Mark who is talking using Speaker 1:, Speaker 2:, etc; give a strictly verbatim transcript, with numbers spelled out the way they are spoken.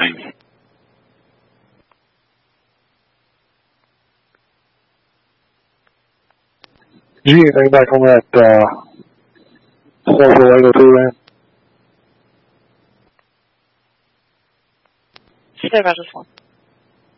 Speaker 1: Thanks.
Speaker 2: Did you get anything back on that uh, Sulphur eight oh two then?
Speaker 3: Say about this one.